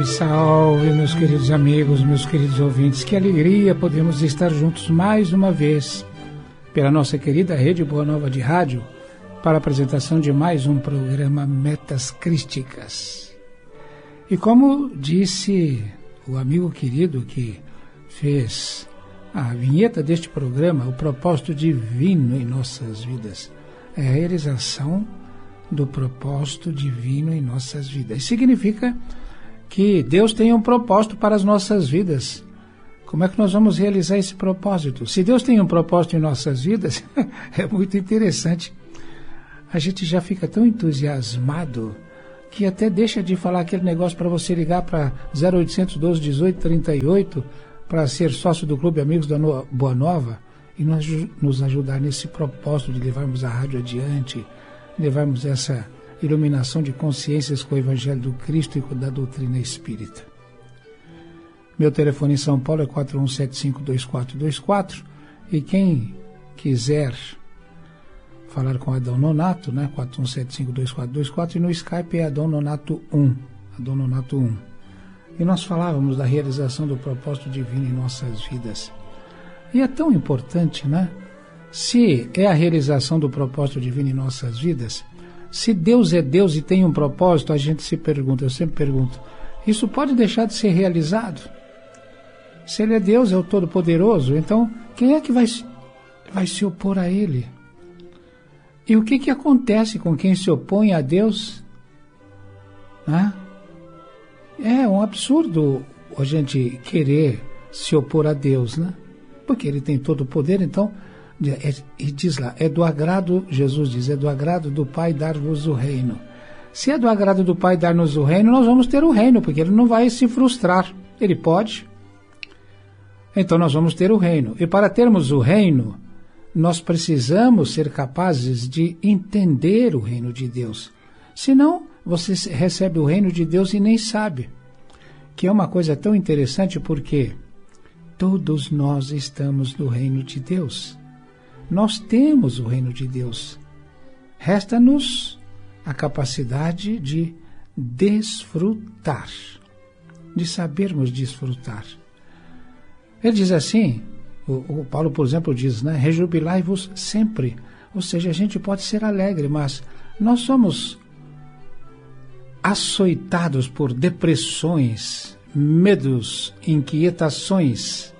Salve, meus queridos amigos, meus queridos ouvintes, que alegria podemos estar juntos mais uma vez pela nossa querida Rede Boa Nova de Rádio para a apresentação de mais um programa Metas Crísticas. E como disse o amigo querido que fez a vinheta deste programa, o propósito divino em nossas vidas é a realização do propósito divino em nossas vidas. Significa que Deus tem um propósito para as nossas vidas. Como é que nós vamos realizar esse propósito? Se Deus tem um propósito em nossas vidas, é muito interessante. A gente já fica tão entusiasmado que até deixa de falar aquele negócio para você ligar para 0800 12 18 38 para ser sócio do Clube Amigos da Boa Nova e nos ajudar nesse propósito de levarmos a rádio adiante, levarmos essa iluminação de consciências com o Evangelho do Cristo e com da doutrina espírita. Meu telefone em São Paulo é 41752424 e quem quiser falar com Adão Nonato, né, 41752424, e no Skype é Adão Nonato 1, Adão Nonato 1. E nós falávamos da realização do propósito divino em nossas vidas. E é tão importante, né? Se é a realização do propósito divino em nossas vidas, se Deus é Deus e tem um propósito, a gente se pergunta, eu sempre pergunto, isso pode deixar de ser realizado? Se Ele é Deus, é o Todo-Poderoso, então quem é que vai se opor a Ele? E o que acontece com quem se opõe a Deus? É um absurdo a gente querer se opor a Deus, né? Porque Ele tem todo o poder, então... E diz lá, é do agrado, Jesus diz, é do agrado do Pai dar-vos o reino. Se é do agrado do Pai dar-nos o reino, nós vamos ter o reino, porque Ele não vai se frustrar. Ele pode. Então nós vamos ter o reino. E para termos o reino, nós precisamos ser capazes de entender o reino de Deus. Senão, você recebe o reino de Deus e nem sabe. Que é uma coisa tão interessante porque todos nós estamos no reino de Deus. Nós temos o reino de Deus. Resta-nos a capacidade de desfrutar, de sabermos desfrutar. Ele diz assim, o Paulo, por exemplo, diz, né, rejubilai-vos sempre. Ou seja, a gente pode ser alegre, mas nós somos açoitados por depressões, medos, inquietações.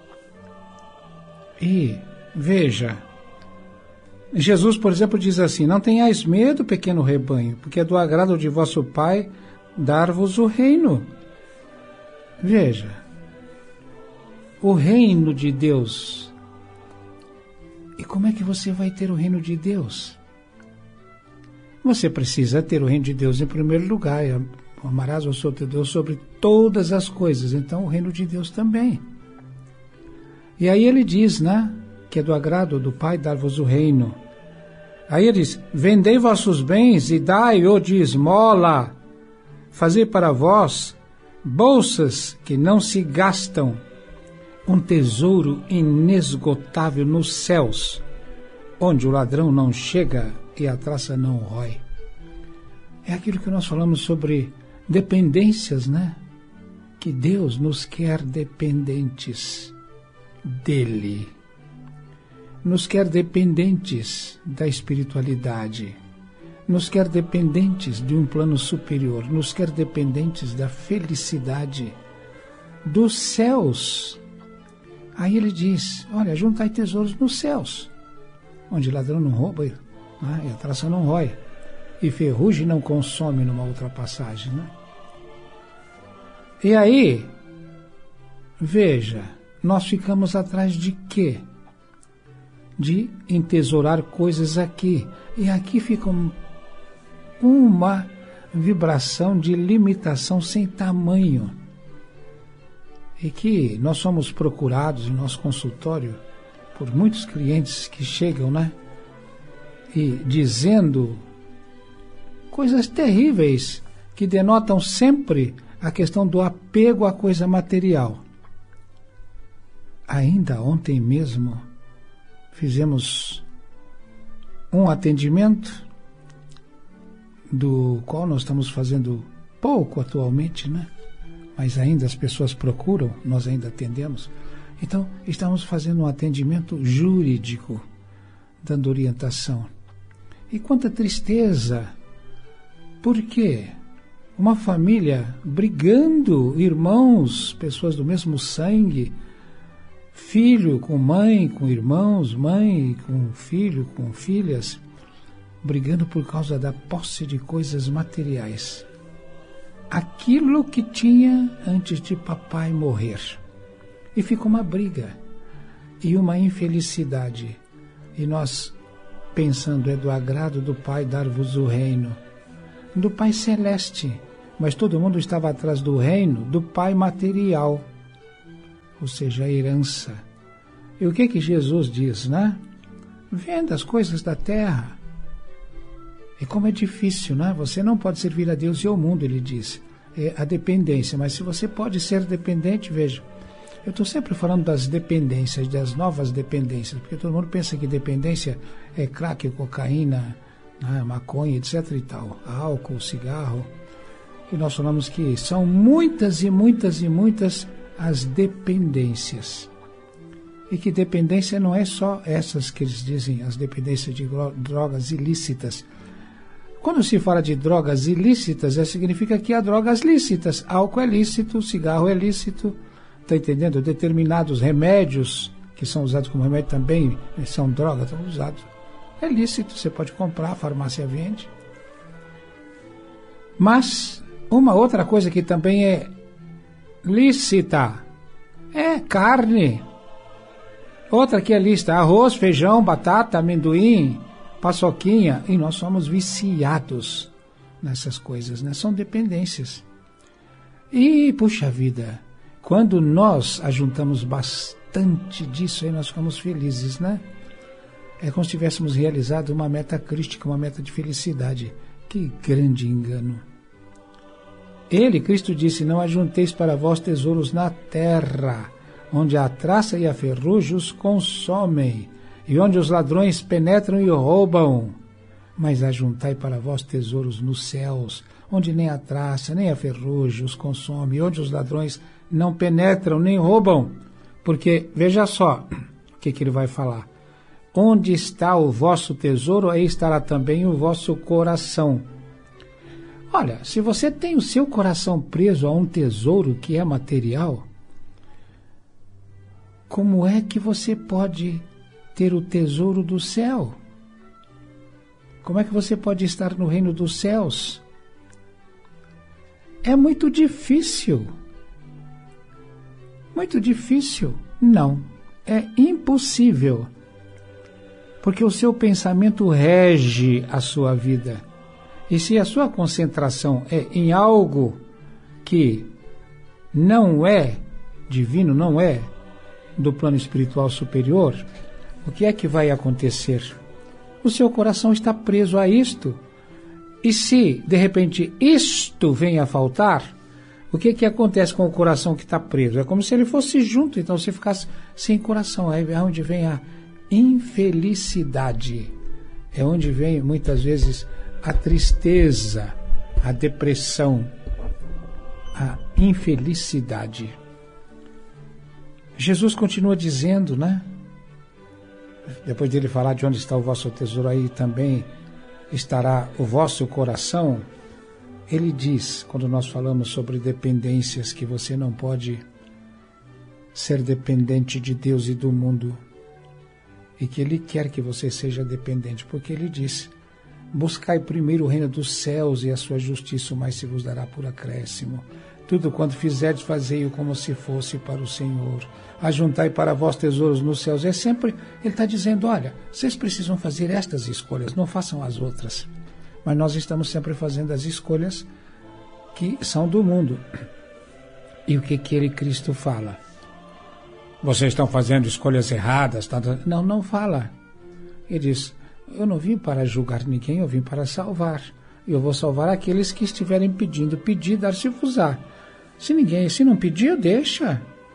E, veja, Jesus, por exemplo, diz assim, não tenhais medo, pequeno rebanho, porque é do agrado de vosso Pai dar-vos o reino. Veja, o reino de Deus. E como é que você vai ter o reino de Deus? Você precisa ter o reino de Deus em primeiro lugar. Amarás ao seu Deus sobre todas as coisas. Então, o reino de Deus também. E aí ele diz, né? Que é do agrado do Pai dar-vos o reino. Aí ele diz, vendei vossos bens e dai-o de esmola, fazei para vós bolsas que não se gastam, um tesouro inesgotável nos céus, onde o ladrão não chega e a traça não rói. É aquilo que nós falamos sobre dependências, né? Que Deus nos quer dependentes dEle. Nos quer dependentes da espiritualidade, nos quer dependentes de um plano superior, nos quer dependentes da felicidade dos céus. Aí ele diz, olha, juntai tesouros nos céus, onde ladrão não rouba, né, e a traça não rói, e ferrugem não consome, numa outra passagem, né? E aí, veja, nós ficamos atrás de quê? De entesourar coisas aqui. E aqui fica uma vibração de limitação sem tamanho. E que nós somos procurados em nosso consultório por muitos clientes que chegam, né? E dizendo coisas terríveis que denotam sempre a questão do apego à coisa material. Ainda ontem mesmo fizemos um atendimento do qual nós estamos fazendo pouco atualmente, né? mas ainda as pessoas procuram, nós ainda atendemos. Então, estamos fazendo um atendimento jurídico, dando orientação. E quanta tristeza! Por quê? Uma família brigando, irmãos, pessoas do mesmo sangue, filho com mãe, com irmãos, mãe com filho, com filhas, brigando por causa da posse de coisas materiais. Aquilo que tinha antes de papai morrer. E fica uma briga e uma infelicidade. E nós, pensando, é do agrado do Pai dar-vos o reino, do Pai celeste, mas todo mundo estava atrás do reino do Pai material, ou seja, a herança. E o que Jesus diz, né? Venda as coisas da terra. E como é difícil, né? Você não pode servir a Deus e ao mundo, ele diz. É a dependência, mas se você pode ser dependente, veja, eu estou sempre falando das dependências, das novas dependências, porque todo mundo pensa que dependência é crack, cocaína, né, maconha, etc. e tal, álcool, cigarro. E nós falamos que são muitas e muitas e muitas as dependências. E que dependência não é só essas que eles dizem, as dependências de drogas ilícitas. Quando se fala de drogas ilícitas, significa que há drogas lícitas. Álcool é lícito, cigarro é lícito, está entendendo? Determinados remédios, que são usados como remédio também, são drogas, são usados. É lícito, você pode comprar, a farmácia vende. Mas uma outra coisa que também é lícita é carne. Outra que é lícita, arroz, feijão, batata, amendoim, paçoquinha. E nós somos viciados nessas coisas, né? São dependências. E, puxa vida, quando nós ajuntamos bastante disso, aí nós ficamos felizes, né? É como se tivéssemos realizado uma meta crística, uma meta de felicidade. Que grande engano! Ele, Cristo, disse, não ajunteis para vós tesouros na terra, onde a traça e a ferrugem os consomem, e onde os ladrões penetram e roubam. Mas ajuntai para vós tesouros nos céus, onde nem a traça, nem a ferrugem os consome, e onde os ladrões não penetram nem roubam. Porque, veja só, o que ele vai falar. Onde está o vosso tesouro, aí estará também o vosso coração. Olha, se você tem o seu coração preso a um tesouro que é material, como é que você pode ter o tesouro do céu? Como é que você pode estar no reino dos céus? É muito difícil. Muito difícil? Não, é impossível. Porque o seu pensamento rege a sua vida. E se a sua concentração é em algo que não é divino, não é do plano espiritual superior, o que é que vai acontecer? O seu coração está preso a isto. E se, de repente, isto vem a faltar, o que que acontece com o coração que está preso? É como se ele fosse junto, então você ficasse sem coração. Aí é onde vem a infelicidade. É onde vem, muitas vezes, a tristeza, a depressão, a infelicidade. Jesus continua dizendo, né? Depois dele falar de onde está o vosso tesouro, aí também estará o vosso coração. Ele diz, quando nós falamos sobre dependências, que você não pode ser dependente de Deus e do mundo, e que Ele quer que você seja dependente, porque Ele diz, buscai primeiro o reino dos céus e a sua justiça, o mais se vos dará por acréscimo. Tudo quanto fizerdes, fazei-o como se fosse para o Senhor. Ajuntai para vós tesouros nos céus. É sempre, Ele está dizendo, olha, vocês precisam fazer estas escolhas, não façam as outras. Mas nós estamos sempre fazendo as escolhas que são do mundo. E o que ele, Cristo, fala? Vocês estão fazendo escolhas erradas. Não, não fala. Ele diz, eu não vim para julgar ninguém, eu vim para salvar. E eu vou salvar aqueles que estiverem pedindo. Pedir, dar-se-vos-á. Se não pedir, deixa.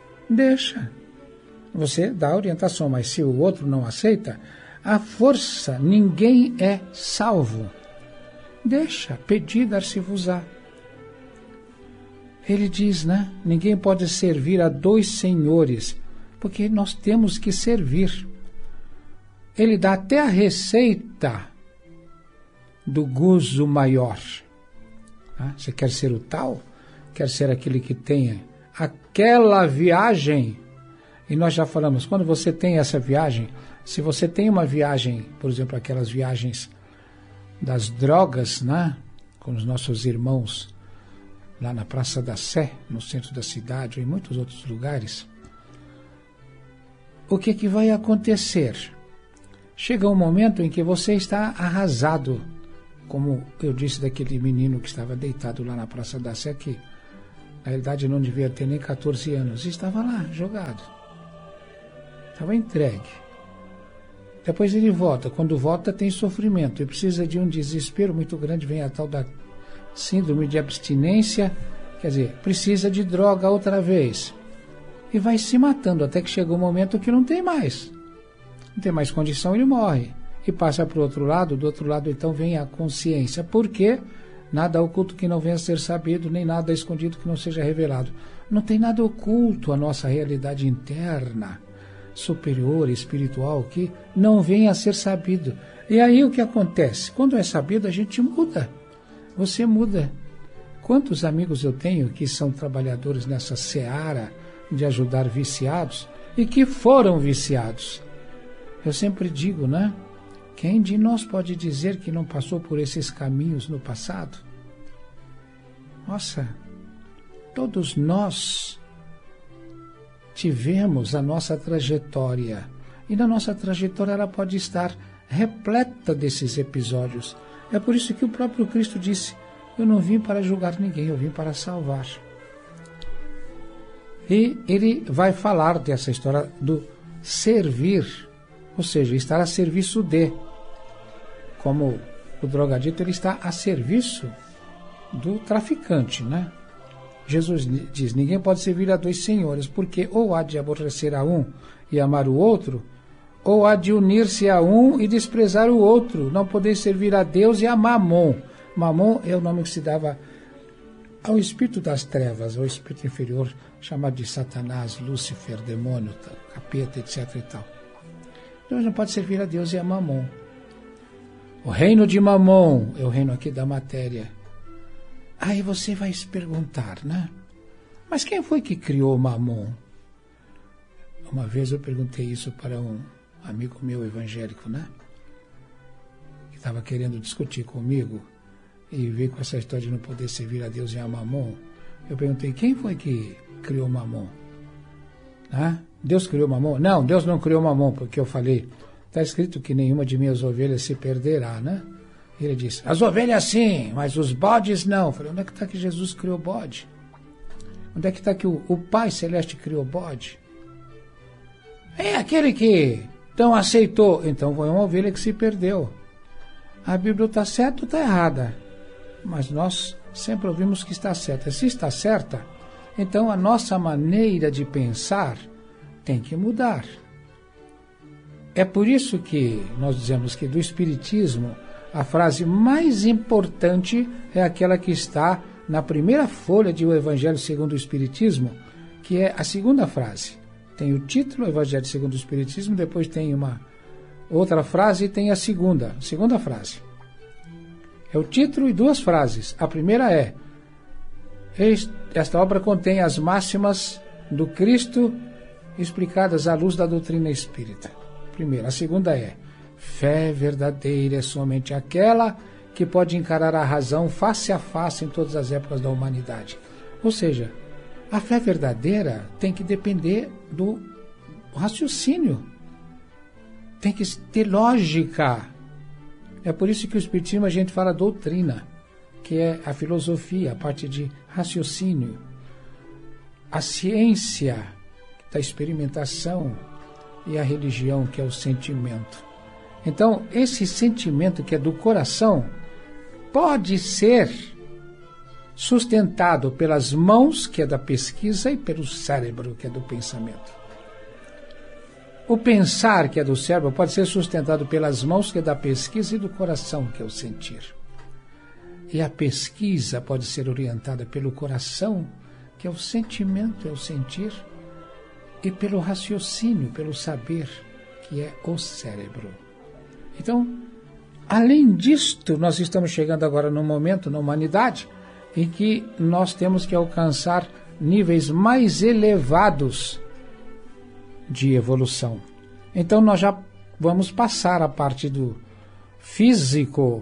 Você dá a orientação, mas se o outro não aceita, a força, ninguém é salvo. Deixa, pedir, dar-se-vos-á. Ele diz, né? Ninguém pode servir a dois senhores, porque nós temos que servir. Ele dá até a receita do gozo maior. Você quer ser o tal? Quer ser aquele que tenha aquela viagem? E nós já falamos, quando você tem essa viagem, se você tem uma viagem, por exemplo, aquelas viagens das drogas, né? Com os nossos irmãos lá na Praça da Sé, no centro da cidade, ou em muitos outros lugares, o que vai acontecer? Chega um momento em que você está arrasado, como eu disse daquele menino que estava deitado lá na Praça da Sé, que na realidade não devia ter nem 14 anos, e estava lá, jogado. Estava entregue. Depois ele volta. Quando volta tem sofrimento e precisa de um desespero muito grande, vem a tal da síndrome de abstinência, quer dizer, precisa de droga outra vez. E vai se matando até que chega um momento que não tem mais. Não tem mais condição, ele morre. E passa para o outro lado, do outro lado então vem a consciência. Por quê? Nada oculto que não venha a ser sabido, nem nada escondido que não seja revelado. Não tem nada oculto à nossa realidade interna, superior, espiritual, que não venha a ser sabido. E aí o que acontece? Quando é sabido, a gente muda. Você muda. Quantos amigos eu tenho que são trabalhadores nessa seara de ajudar viciados e que foram viciados? Eu sempre digo, né? Quem de nós pode dizer que não passou por esses caminhos no passado? Nossa, todos nós tivemos a nossa trajetória. E na nossa trajetória ela pode estar repleta desses episódios. É por isso que o próprio Cristo disse, eu não vim para julgar ninguém, eu vim para salvar. E ele vai falar dessa história do servir, ou seja, estar a serviço de. Como o drogadito, ele está a serviço do traficante, né? Jesus diz, ninguém pode servir a dois senhores, porque ou há de aborrecer a um e amar o outro, ou há de unir-se a um e desprezar o outro, não poder servir a Deus e a Mamon. Mamon é o nome que se dava ao espírito das trevas, ao espírito inferior, chamado de Satanás, Lúcifer, demônio, capeta, etc. e tal. Então não pode servir a Deus e a Mamon. O reino de Mamon é o reino aqui da matéria. Aí você vai se perguntar, né? Mas quem foi que criou Mamon? Uma vez eu perguntei isso para um amigo meu evangélico, né? Que estava querendo discutir comigo e veio com essa história de não poder servir a Deus e a Mamon. Eu perguntei, quem foi que criou Mamon? Deus criou Mamon? Não, Deus não criou Mamon, porque eu falei, está escrito que nenhuma de minhas ovelhas se perderá, né? Ele disse, as ovelhas sim, mas os bodes não. Eu falei, onde é que está que Jesus criou bode? Onde é que está que o Pai Celeste criou bode? É aquele que então aceitou. Então foi uma ovelha que se perdeu. A Bíblia está certa ou está errada? Mas nós sempre ouvimos que está certa. Se está certa, então a nossa maneira de pensar tem que mudar. É por isso que nós dizemos que do Espiritismo, a frase mais importante é aquela que está na primeira folha de O Evangelho segundo o Espiritismo, que é a segunda frase. Tem o título, Evangelho segundo o Espiritismo, depois tem uma outra frase e tem a segunda frase. É o título e duas frases. A primeira é, esta obra contém as máximas do Cristo explicadas à luz da doutrina espírita. Primeira. A segunda é, fé verdadeira é somente aquela que pode encarar a razão face a face em todas as épocas da humanidade. Ou seja, a fé verdadeira tem que depender do raciocínio. Tem que ter lógica. É por isso que o Espiritismo a gente fala doutrina, que é a filosofia, a parte de raciocínio. A ciência da experimentação e a religião, que é o sentimento. Então, esse sentimento que é do coração pode ser sustentado pelas mãos, que é da pesquisa, e pelo cérebro, que é do pensamento. O pensar, que é do cérebro, pode ser sustentado pelas mãos, que é da pesquisa, e do coração, que é o sentir. E a pesquisa pode ser orientada pelo coração, que é o sentimento, é o sentir, e pelo raciocínio, pelo saber, que é o cérebro. Então, além disto, nós estamos chegando agora num momento na humanidade em que nós temos que alcançar níveis mais elevados de evolução. Então nós já vamos passar a parte do físico,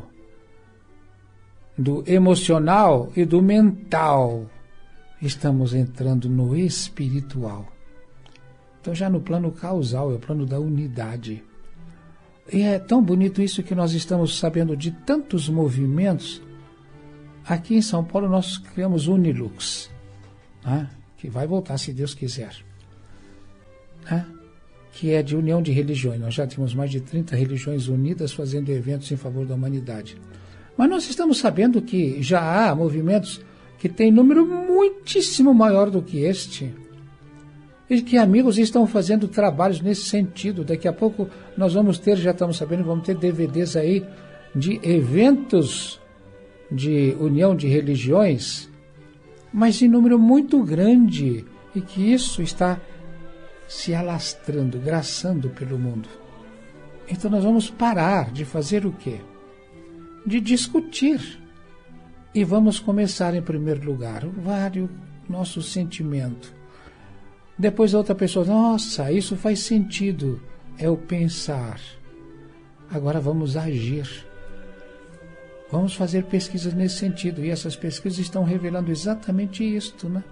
do emocional e do mental. Estamos entrando no espiritual. Então já no plano causal, é o plano da unidade. E é tão bonito isso que nós estamos sabendo de tantos movimentos. Aqui em São Paulo nós criamos Unilux, né? Que vai voltar se Deus quiser, né? Que é de união de religiões. Nós já temos mais de 30 religiões unidas fazendo eventos em favor da humanidade. Mas nós estamos sabendo que já há movimentos que têm número muitíssimo maior do que este, e que amigos estão fazendo trabalhos nesse sentido. Daqui a pouco nós vamos ter, já estamos sabendo, vamos ter DVDs aí de eventos de união de religiões, mas em número muito grande, e que isso está se alastrando, graçando pelo mundo. Então nós vamos parar de fazer o quê? De discutir. E vamos começar em primeiro lugar, o nosso sentimento. Depois a outra pessoa, nossa, isso faz sentido, é o pensar. Agora vamos agir. Vamos fazer pesquisas nesse sentido, e essas pesquisas estão revelando exatamente isto, né?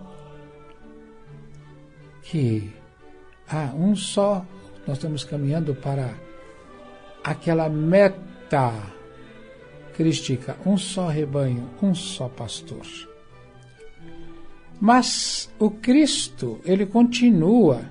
Que há um só, nós estamos caminhando para aquela meta crística, um só rebanho, um só pastor. Mas o Cristo, ele continua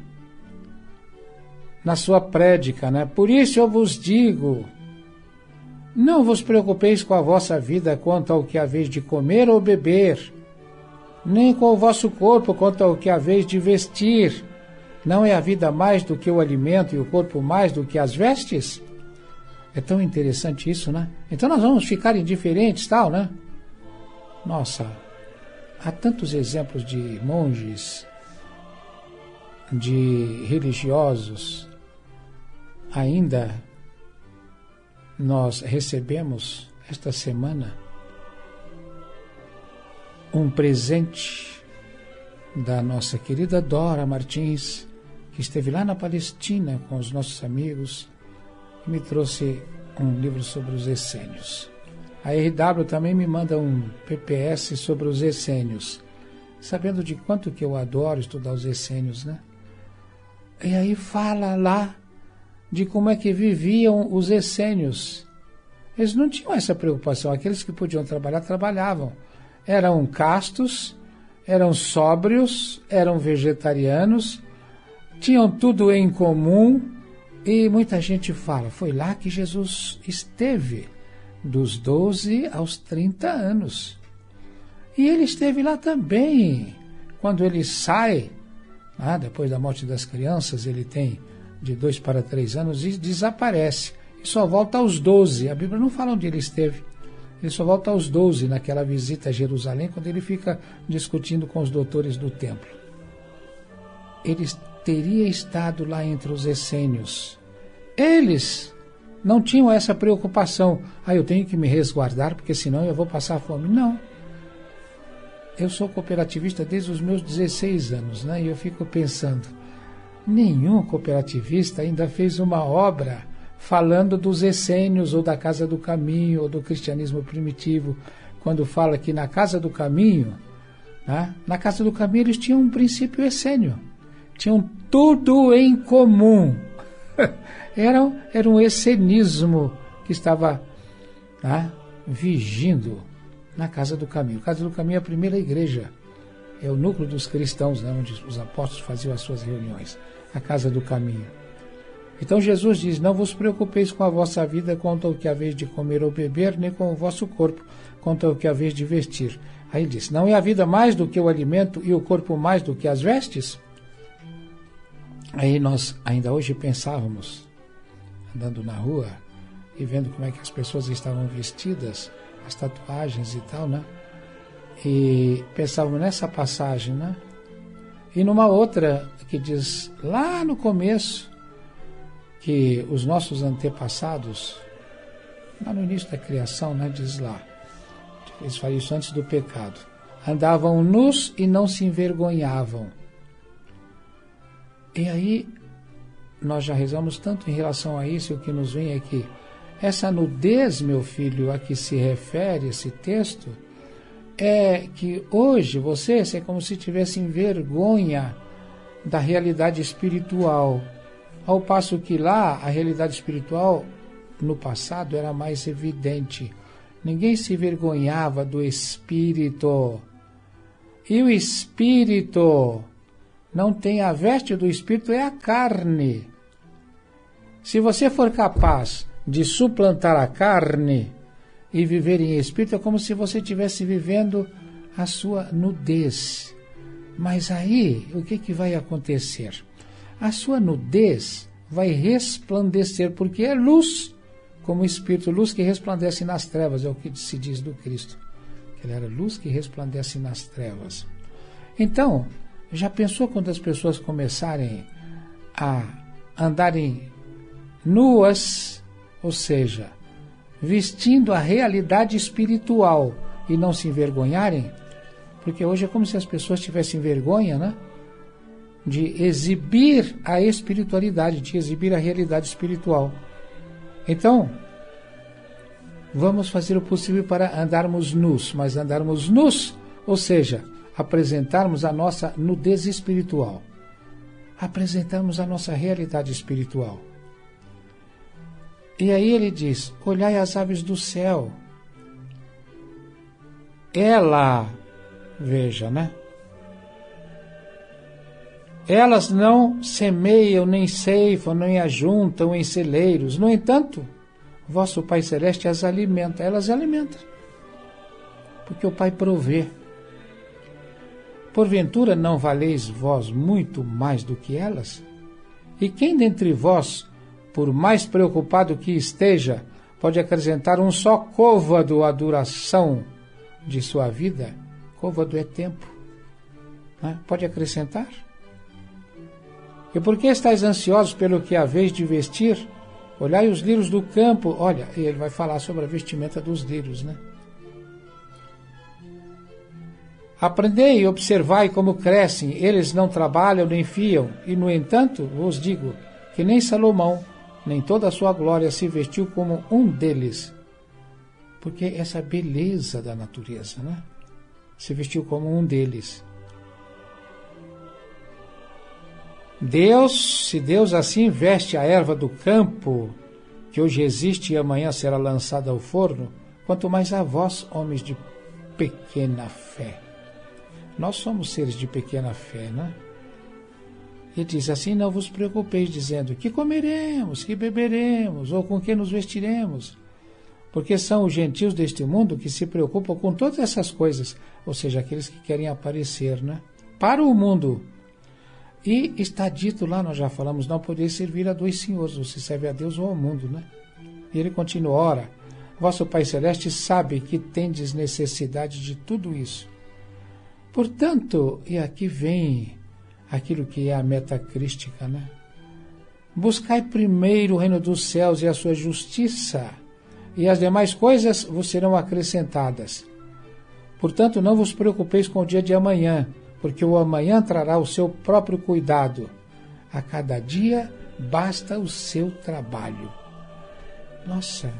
na sua prédica, né? Por isso eu vos digo, não vos preocupeis com a vossa vida quanto ao que haveis de comer ou beber, nem com o vosso corpo quanto ao que haveis de vestir. Não é a vida mais do que o alimento e o corpo mais do que as vestes? É tão interessante isso, né? Então nós vamos ficar indiferentes, tal, né? Nossa, há tantos exemplos de monges, de religiosos. Ainda nós recebemos esta semana um presente da nossa querida Dora Martins, que esteve lá na Palestina com os nossos amigos e me trouxe um livro sobre os essênios. A RW também me manda um PPS sobre os essênios, sabendo de quanto que eu adoro estudar os essênios, né? E aí fala lá de como é que viviam os essênios. Eles não tinham essa preocupação. Aqueles que podiam trabalhar, trabalhavam. Eram castos, eram sóbrios, eram vegetarianos, tinham tudo em comum. E muita gente fala, foi lá que Jesus esteve, dos 12 aos 30 anos. E ele esteve lá também, quando ele sai, depois da morte das crianças, ele tem de 2 para 3 anos e desaparece. E só volta aos 12. A Bíblia não fala onde ele esteve. Ele só volta aos 12, naquela visita a Jerusalém, quando ele fica discutindo com os doutores do templo. Ele teria estado lá entre os essênios. Eles não tinham essa preocupação. Eu tenho que me resguardar, porque senão eu vou passar fome. Não. Eu sou cooperativista desde os meus 16 anos, né? E eu fico pensando, nenhum cooperativista ainda fez uma obra falando dos essênios, ou da Casa do Caminho, ou do cristianismo primitivo, quando fala que na Casa do Caminho, né? Na Casa do Caminho eles tinham um princípio essênio, tinham tudo em comum. Era um essenismo que estava vigindo na Casa do Caminho. A Casa do Caminho é a primeira igreja, é o núcleo dos cristãos, né, onde os apóstolos faziam as suas reuniões, a Casa do Caminho. Então Jesus diz, não vos preocupeis com a vossa vida quanto ao que haveis de comer ou beber, nem com o vosso corpo quanto ao que haveis de vestir. Aí ele diz, não é a vida mais do que o alimento e o corpo mais do que as vestes? Aí nós ainda hoje pensávamos, andando na rua e vendo como é que as pessoas estavam vestidas, as tatuagens e tal, né? E pensávamos nessa passagem, né? E numa outra que diz lá no começo que os nossos antepassados, lá no início da criação, né, diz lá, eles faziam isso antes do pecado, andavam nus e não se envergonhavam. E aí nós já rezamos tanto em relação a isso, e o que nos vem é que essa nudez, meu filho, a que se refere esse texto, é que hoje você é como se tivesse vergonha da realidade espiritual, ao passo que lá a realidade espiritual no passado era mais evidente. Ninguém se vergonhava do espírito. E o espírito não tem, a veste do espírito é a carne. Se você for capaz de suplantar a carne e viver em espírito, é como se você estivesse vivendo a sua nudez. Mas aí, o que vai acontecer? A sua nudez vai resplandecer, porque é luz, como espírito, luz que resplandece nas trevas, é o que se diz do Cristo, que ele era luz que resplandece nas trevas. Então, já pensou quando as pessoas começarem a andarem nuas, ou seja, vestindo a realidade espiritual e não se envergonharem? Porque hoje é como se as pessoas tivessem vergonha, né, de exibir a espiritualidade, de exibir a realidade espiritual. Então, vamos fazer o possível para andarmos nus, mas andarmos nus, ou seja, apresentarmos a nossa nudez espiritual, apresentarmos a nossa realidade espiritual. E aí ele diz, olhai as aves do céu. Ela, veja, né? Elas não semeiam, nem ceifam, nem ajuntam em celeiros. No entanto, vosso Pai Celeste as alimenta. Elas alimentam, porque o Pai provê. Porventura não valeis vós muito mais do que elas? E quem dentre vós, por mais preocupado que esteja, pode acrescentar um só côvado à duração de sua vida? Côvado é tempo, né? Pode acrescentar? E por que estáis ansiosos pelo que haveis de vestir? Olhai os lírios do campo. Olha, ele vai falar sobre a vestimenta dos lírios, né? Aprendei e observai como crescem, eles não trabalham nem fiam, e no entanto vos digo que nem Salomão, nem toda a sua glória se vestiu como um deles. Porque essa beleza da natureza, né? Se vestiu como um deles. Se Deus assim veste a erva do campo, que hoje existe e amanhã será lançada ao forno, quanto mais a vós, homens de pequena fé. Nós somos seres de pequena fé, né? E diz assim, não vos preocupeis, dizendo, que comeremos, que beberemos, ou com que nos vestiremos? Porque são os gentios deste mundo que se preocupam com todas essas coisas, ou seja, aqueles que querem aparecer, né? Para o mundo. E está dito lá, nós já falamos, não podeis servir a dois senhores, você serve a Deus ou ao mundo, né? E ele continua, ora, vosso Pai Celeste sabe que tendes necessidade de tudo isso. Portanto, e aqui vem aquilo que é a metacrística, né? Buscai primeiro o reino dos céus e a sua justiça, e as demais coisas vos serão acrescentadas. Portanto, não vos preocupeis com o dia de amanhã, porque o amanhã trará o seu próprio cuidado. A cada dia basta o seu trabalho. Nossa,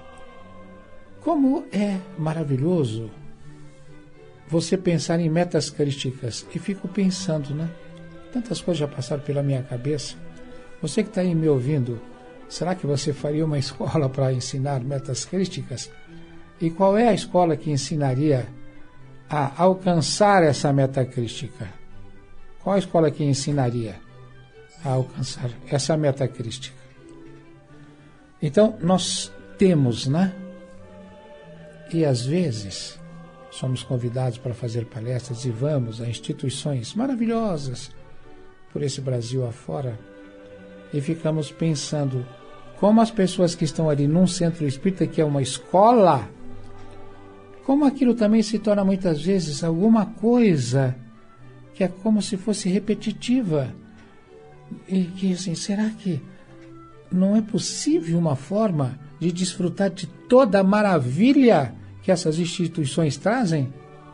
como é maravilhoso você pensar em metas crísticas. E fico pensando, né? Tantas coisas já passaram pela minha cabeça. Você que está aí me ouvindo, será que você faria uma escola para ensinar metas crísticas? E qual é a escola que ensinaria a alcançar essa meta crística? Qual a escola que ensinaria a alcançar essa meta crística? Então, nós temos, né? E às vezes somos convidados para fazer palestras e vamos a instituições maravilhosas por esse Brasil afora e ficamos pensando como as pessoas que estão ali num centro espírita, que é uma escola, como aquilo também se torna muitas vezes alguma coisa que é como se fosse repetitiva. E que assim, será que não é possível uma forma de desfrutar de toda a maravilha que essas instituições trazem?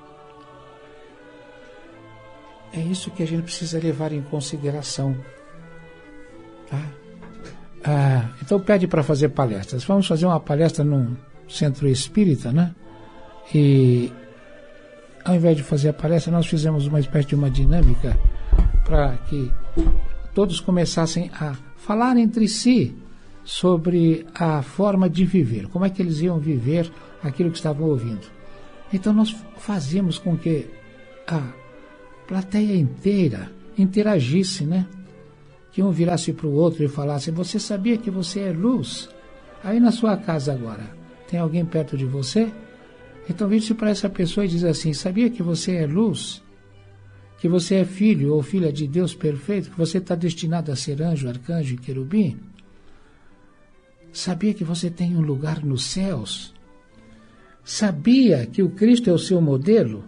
É isso que a gente precisa levar em consideração. Tá? Então pede para fazer palestras. Vamos fazer uma palestra num centro espírita, né? E ao invés de fazer a palestra, nós fizemos uma espécie de uma dinâmica para que todos começassem a falar entre si sobre a forma de viver, como é que eles iam viver aquilo que estavam ouvindo. Então nós fazíamos com que a plateia inteira interagisse, né? Que um virasse para o outro e falasse: você sabia que você é luz? Aí na sua casa agora, tem alguém perto de você? Então vire-se para essa pessoa e diz assim: sabia que você é luz? Que você é filho ou filha de Deus perfeito? Que você está destinado a ser anjo, arcanjo e querubim? Sabia que você tem um lugar nos céus? Sabia que o Cristo é o seu modelo?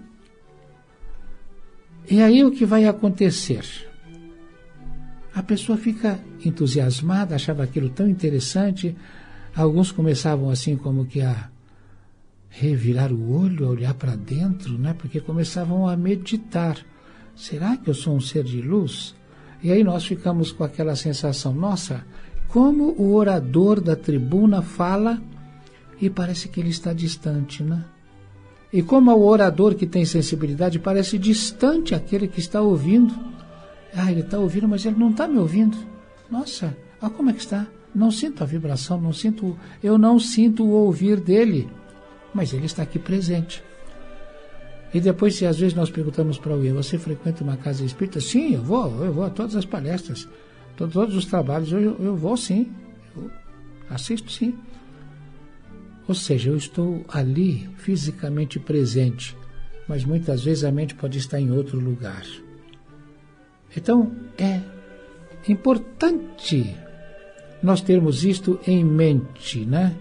E aí o que vai acontecer? A pessoa fica entusiasmada, achava aquilo tão interessante. Alguns começavam assim como que a revirar o olho, a olhar para dentro, né? Porque começavam a meditar. Será que eu sou um ser de luz? E aí nós ficamos com aquela sensação: nossa, como o orador da tribuna fala e parece que ele está distante, né? E como o orador que tem sensibilidade parece distante aquele que está ouvindo. Ele está ouvindo, mas ele não está me ouvindo. Nossa, olha como é que está. Não sinto a vibração, eu não sinto o ouvir dele, mas ele está aqui presente. E depois, se às vezes nós perguntamos para alguém: você frequenta uma casa espírita? Sim, eu vou a todas as palestras, todos os trabalhos, eu vou sim, eu assisto sim. Ou seja, eu estou ali fisicamente presente, mas muitas vezes a mente pode estar em outro lugar. Então, é importante nós termos isto em mente, né?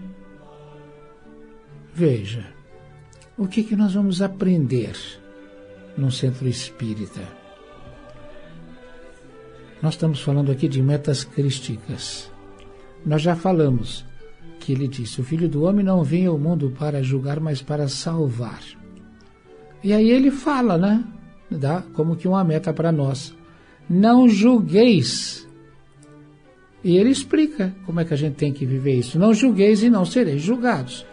Veja, o que nós vamos aprender num centro espírita? Nós estamos falando aqui de metas crísticas. Nós já falamos que ele disse: o Filho do Homem não veio ao mundo para julgar, mas para salvar. E aí ele fala, né? Dá como que uma meta para nós: não julgueis. E ele explica como é que a gente tem que viver isso: não julgueis e não sereis julgados.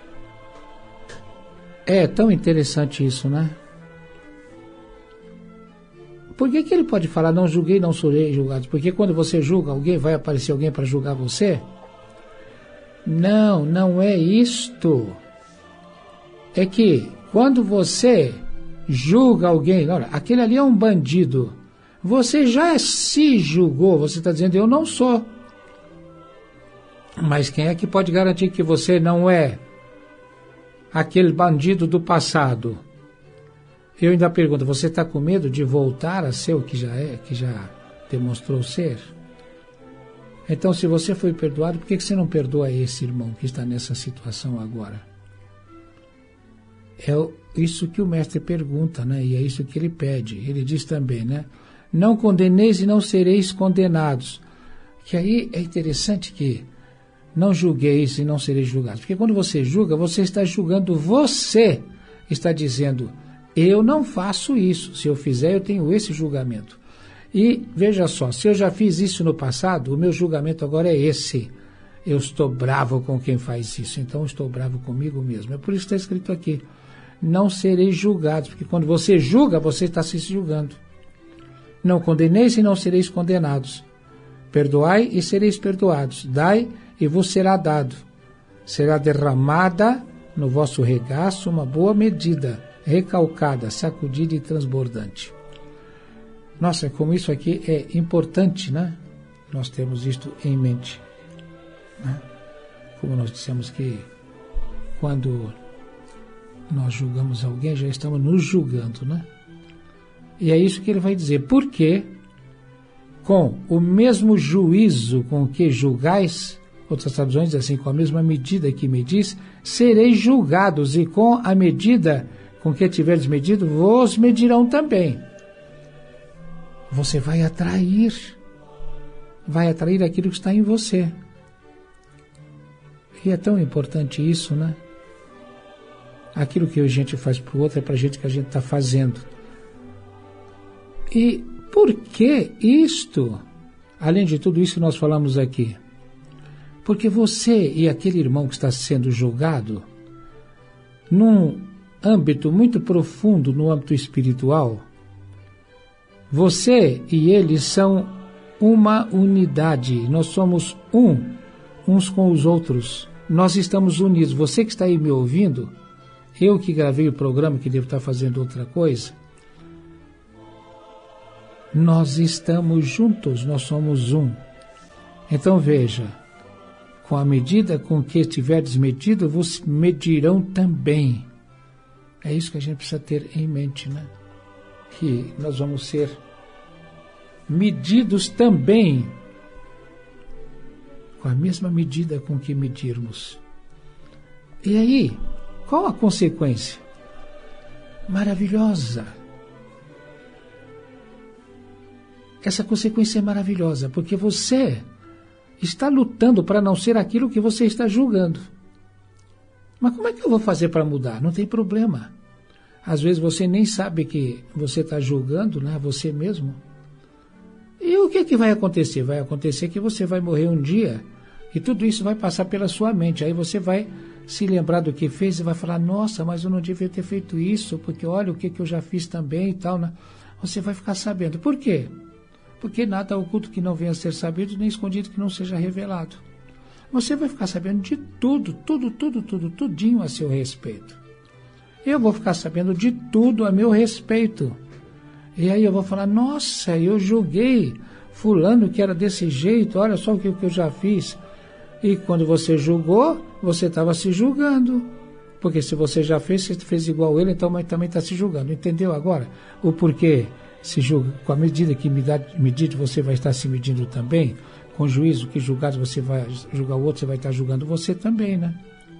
É tão interessante isso, né? Por que ele pode falar não julguei, não sereis julgados? Porque quando você julga alguém, vai aparecer alguém para julgar você? Não, não é isto. É que quando você julga alguém, olha, aquele ali é um bandido, você já se julgou, você está dizendo: eu não sou. Mas quem é que pode garantir que você não é aquele bandido do passado? Eu ainda pergunto: você está com medo de voltar a ser o que já é, que já demonstrou ser? Então, se você foi perdoado, por que você não perdoa esse irmão que está nessa situação agora? É isso que o mestre pergunta, né? E é isso que ele pede. Ele diz também, né? Não condeneis e não sereis condenados. Que aí é interessante que não julgueis e não sereis julgados. Porque quando você julga, você está julgando você. Está dizendo: eu não faço isso. Se eu fizer, eu tenho esse julgamento. E veja só, se eu já fiz isso no passado, o meu julgamento agora é esse. Eu estou bravo com quem faz isso, então eu estou bravo comigo mesmo. É por isso que está escrito aqui: não sereis julgados, porque quando você julga, você está se julgando. Não condeneis e não sereis condenados. Perdoai e sereis perdoados. Dai e vos será dado. Será derramada no vosso regaço uma boa medida, recalcada, sacudida e transbordante. Nossa, como isso aqui é importante, né? Nós temos isto em mente, né? Como nós dissemos que quando nós julgamos alguém, já estamos nos julgando, né? E é isso que ele vai dizer: porque com o mesmo juízo com que julgais, Outras traduções dizem assim, com a mesma medida que medis, sereis julgados, e com a medida com que tiveres medido, vos medirão também. Você vai atrair aquilo que está em você. E é tão importante isso, né? Aquilo que a gente faz para o outro é para a gente que a gente está fazendo. E por que isto? Além de tudo isso que nós falamos aqui. Porque você e aquele irmão que está sendo julgado, num âmbito muito profundo, no âmbito espiritual, você e ele são uma unidade. Nós somos uns com os outros. Nós estamos unidos. Você que está aí me ouvindo, eu que gravei o programa, que devo estar fazendo outra coisa, nós estamos juntos, nós somos um. Então veja, com a medida com que tiverdes medido, vos medirão também. É isso que a gente precisa ter em mente, né? Que nós vamos ser medidos também com a mesma medida com que medirmos. E aí, qual a consequência? Maravilhosa. Essa consequência é maravilhosa, porque você está lutando para não ser aquilo que você está julgando. Mas como é que eu vou fazer para mudar? Não tem problema. Às vezes você nem sabe que você está julgando, né, você mesmo. E o que vai acontecer? Vai acontecer que você vai morrer um dia e tudo isso vai passar pela sua mente. Aí você vai se lembrar do que fez e vai falar, nossa, mas eu não devia ter feito isso, porque olha o que eu já fiz também e tal, né? Você vai ficar sabendo. Por quê? Porque nada oculto que não venha a ser sabido, nem escondido que não seja revelado. Você vai ficar sabendo de tudinho a seu respeito. Eu vou ficar sabendo de tudo a meu respeito. E aí eu vou falar, nossa, eu julguei fulano que era desse jeito, olha só o que eu já fiz. E quando você julgou, você estava se julgando. Porque se você já fez, você fez igual ele, então também está se julgando. Entendeu agora o porquê? Se julga, com a medida que medir, você vai estar se medindo também. Com o juízo que julgado você vai julgar o outro, você vai estar julgando você também, né?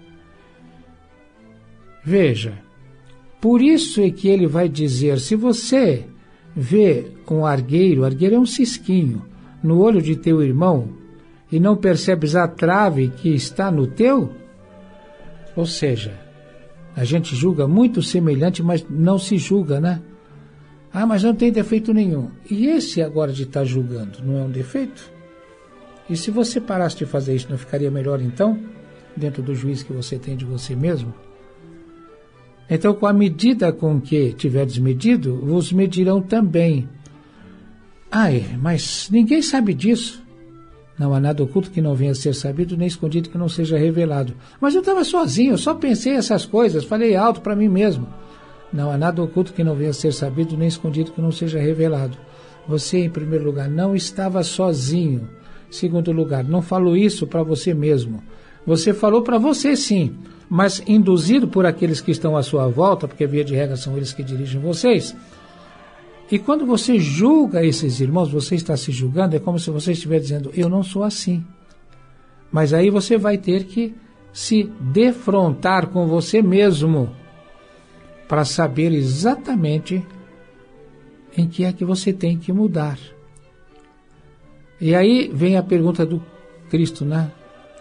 Veja, por isso é que ele vai dizer, se você vê um argueiro é um cisquinho, no olho de teu irmão, e não percebes a trave que está no teu, ou seja, a gente julga muito semelhante, mas não se julga, né? Ah, mas não tem defeito nenhum. E esse agora de estar julgando, não é um defeito? E se você parasse de fazer isso, não ficaria melhor então? Dentro do juízo que você tem de você mesmo? Então, com a medida com que tiverdes medido, vos medirão também. Ai, mas ninguém sabe disso. Não há nada oculto que não venha a ser sabido, nem escondido que não seja revelado. Mas eu estava sozinho, eu só pensei essas coisas, falei alto para mim mesmo. Não há nada oculto que não venha a ser sabido, nem escondido que não seja revelado. Você, em primeiro lugar, não estava sozinho. Em segundo lugar, não falou isso para você mesmo. Você falou para você sim, mas induzido por aqueles que estão à sua volta, porque via de regra são eles que dirigem vocês. E quando você julga esses irmãos, você está se julgando, é como se você estivesse dizendo, eu não sou assim. Mas aí você vai ter que se defrontar com você mesmo, para saber exatamente em que é que você tem que mudar. E aí vem a pergunta do Cristo, né?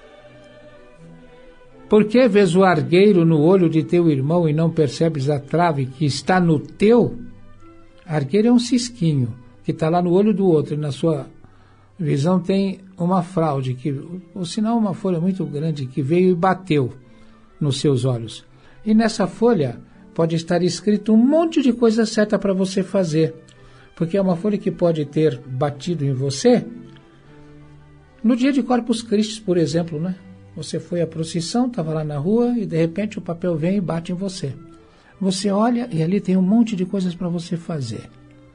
Por que vês o argueiro no olho de teu irmão e não percebes a trave que está no teu? Argueiro é um cisquinho que está lá no olho do outro e na sua visão tem uma fraude, ou senão uma folha muito grande que veio e bateu nos seus olhos. E nessa folha pode estar escrito um monte de coisa certa para você fazer, porque é uma folha que pode ter batido em você no dia de Corpus Christi, por exemplo, né? Você foi à procissão, estava lá na rua e de repente o papel vem e bate em você. Você olha e ali tem um monte de coisas para você fazer.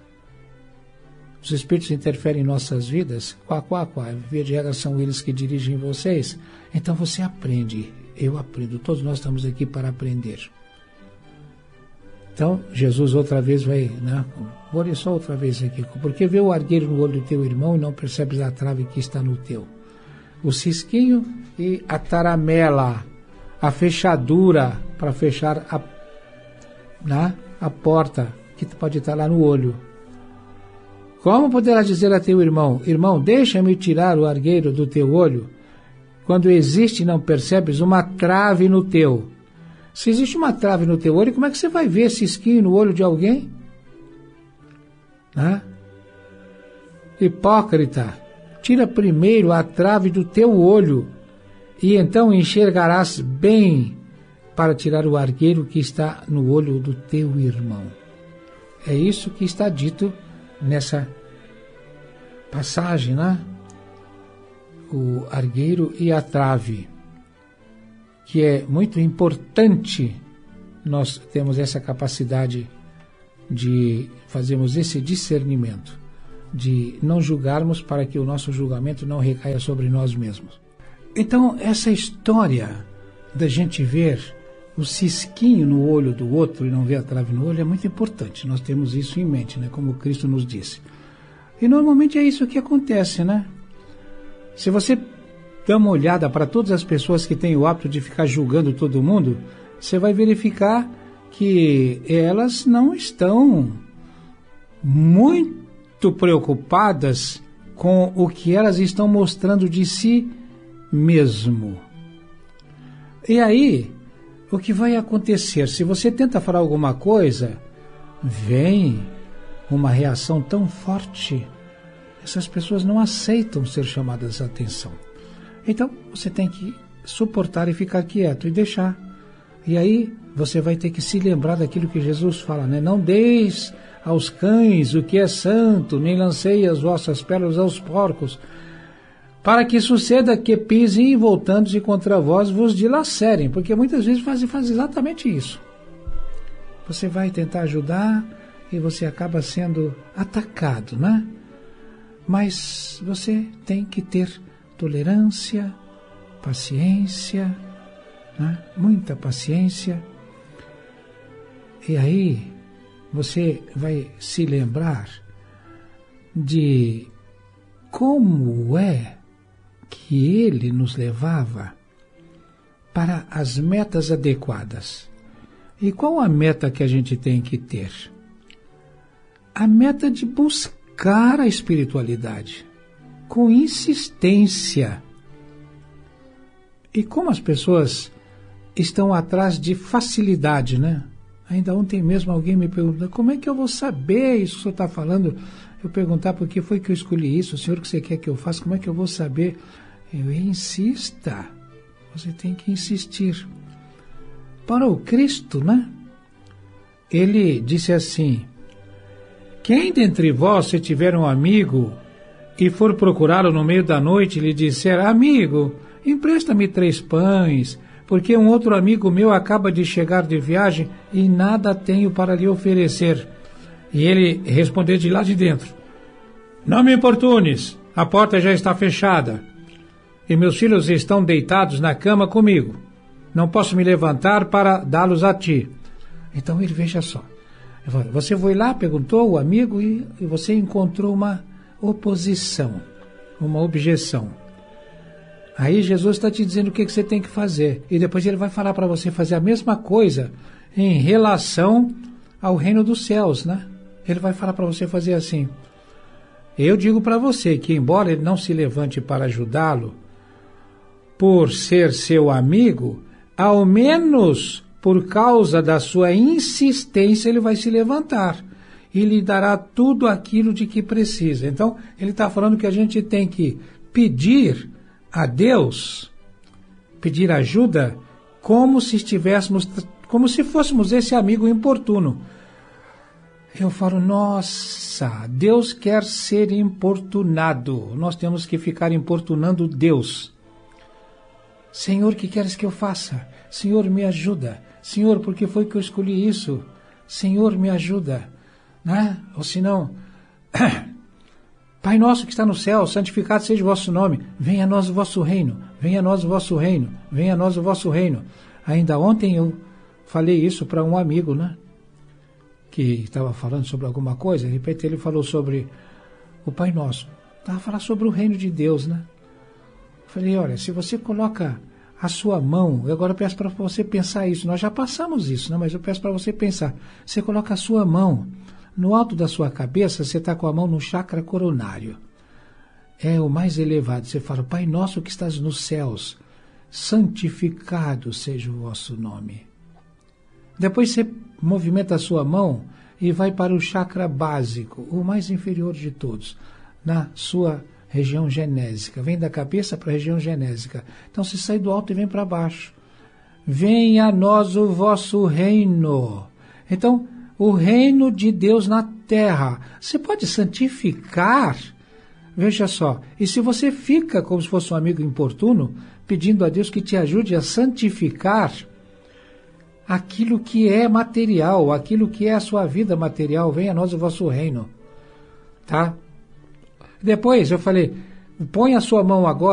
Os espíritos interferem em nossas vidas, via de regra são eles que dirigem vocês. Então você aprende, eu aprendo, todos nós estamos aqui para aprender. Então, Jesus outra vez vai, né? Vou ler só outra vez aqui. Porque vê o argueiro no olho do teu irmão e não percebes a trave que está no teu. o cisquinho e a taramela, a fechadura para fechar a porta que pode estar lá no olho. Como poderá dizer a teu irmão: irmão, deixa-me tirar o argueiro do teu olho, quando existe, não percebes, uma trave no teu? Se existe uma trave no teu olho, como é que você vai ver cisquinho no olho de alguém? Hipócrita, tira primeiro a trave do teu olho, e então enxergarás bem para tirar o argueiro que está no olho do teu irmão. É isso que está dito nessa passagem, O argueiro e a trave, que é muito importante nós temos essa capacidade de fazermos esse discernimento, de não julgarmos para que o nosso julgamento não recaia sobre nós mesmos. Então, essa história da gente ver o cisquinho no olho do outro e não ver a trave no olho é muito importante. Nós temos isso em mente, como Cristo nos disse. E normalmente é isso que acontece, Se você dá uma olhada para todas as pessoas que têm o hábito de ficar julgando todo mundo, você vai verificar que elas não estão muito preocupadas com o que elas estão mostrando de si mesmo. E aí, o que vai acontecer? Se você tenta falar alguma coisa, vem uma reação tão forte. Essas pessoas não aceitam ser chamadas a atenção. Então, você tem que suportar e ficar quieto e deixar. E aí, você vai ter que se lembrar daquilo que Jesus fala, Não deis aos cães o que é santo, nem lancei as vossas pérolas aos porcos, para que suceda que pisem e voltando-se contra vós vos dilacerem, porque muitas vezes faz exatamente isso. Você vai tentar ajudar e você acaba sendo atacado, Mas você tem que ter tolerância, paciência, muita paciência. E aí você vai se lembrar de como é que ele nos levava para as metas adequadas. E qual a meta que a gente tem que ter? A meta de buscar a espiritualidade com insistência. E como as pessoas estão atrás de facilidade, Ainda ontem mesmo alguém me perguntou: como é que eu vou saber isso que o senhor está falando? Eu perguntar por que foi que eu escolhi isso, o senhor que você quer que eu faça, como é que eu vou saber? Eu insista, você tem que insistir. Para o Cristo, Ele disse assim: quem dentre vós, se tiver um amigo e for procurá-lo no meio da noite e lhe disser: amigo, empresta-me 3 pães, porque um outro amigo meu acaba de chegar de viagem e nada tenho para lhe oferecer. E ele responder de lá de dentro: não me importunes, a porta já está fechada, e meus filhos estão deitados na cama comigo. Não posso me levantar para dá-los a ti. Então ele, veja só, você foi lá, perguntou o amigo e você encontrou uma oposição, uma objeção. Aí Jesus está te dizendo o que você tem que fazer. E depois ele vai falar para você fazer a mesma coisa em relação ao reino dos céus, Ele vai falar para você fazer assim: eu digo para você que, embora ele não se levante para ajudá-lo, por ser seu amigo, ao menos por causa da sua insistência, ele vai se levantar e lhe dará tudo aquilo de que precisa. Então, ele está falando que a gente tem que pedir a Deus, pedir ajuda, como se fôssemos esse amigo importuno. Eu falo: nossa, Deus quer ser importunado. Nós temos que ficar importunando Deus. Senhor, o que queres que eu faça? Senhor, me ajuda. Senhor, por que foi que eu escolhi isso? Senhor, me ajuda. Ou senão, Pai nosso que está no céu, santificado seja o vosso nome. Venha a nós o vosso reino. Venha a nós o vosso reino. Venha a nós o vosso reino. Ainda ontem eu falei isso para um amigo, que estava falando sobre alguma coisa. De repente ele falou sobre o Pai Nosso. Estava falando sobre o reino de Deus, Falei, olha, se você coloca a sua mão, eu agora peço para você pensar isso, nós já passamos isso, né? Mas eu peço para você pensar, você coloca a sua mão no alto da sua cabeça, você está com a mão no chakra coronário, é o mais elevado, você fala, Pai nosso que estás nos céus, santificado seja o vosso nome. Depois você movimenta a sua mão e vai para o chakra básico, o mais inferior de todos, na sua região genésica. Vem da cabeça para a região genésica. Então você sai do alto e vem para baixo. Venha a nós o vosso reino. Então, o reino de Deus na terra. Você pode santificar. Veja só. E se você fica como se fosse um amigo importuno, pedindo a Deus que te ajude a santificar aquilo que é material, aquilo que é a sua vida material, venha a nós o vosso reino. Tá? Depois eu falei, põe a sua mão agora